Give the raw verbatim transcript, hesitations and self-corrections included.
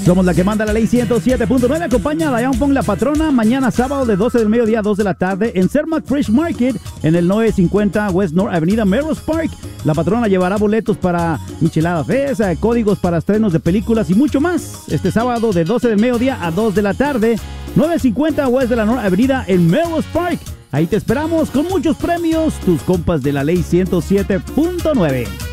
Somos la que manda la ley ciento siete punto nueve. Acompaña a Diane Fong, la patrona, mañana sábado de doce del mediodía a dos de la tarde en Cermak Fresh Market en el novecientos cincuenta West North Avenida Melrose Park. La patrona llevará boletos para Michelada Fest, códigos para estrenos de películas y mucho más. Este sábado de doce del mediodía a dos de la tarde, novecientos cincuenta West de la North Avenida en Melrose Park. Ahí te esperamos con muchos premios, tus compas de la ley ciento siete punto nueve.